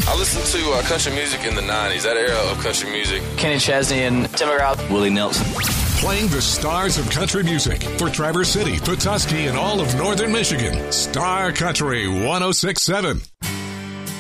I listened to country music in the 90s, that era of country music. Kenny Chesney and Tim McGraw. Willie Nelson. Playing the stars of country music for Traverse City, Petoskey, and all of northern Michigan. Star Country 106.7.